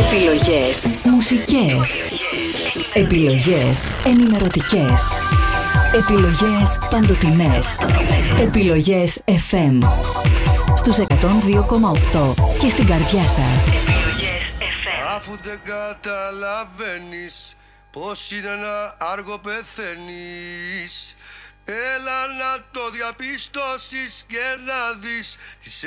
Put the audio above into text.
Επιλογές μουσικές. Επιλογές ενημερωτικές. Επιλογές παντοτινές. Επιλογές FM. Στους 102,8 και στην καρδιά σας. Επιλογές FM. Αφού δεν καταλαβαίνεις πως είναι ένα άργο πεθαίνεις, έλα να το διαπιστώσεις και να δεις τις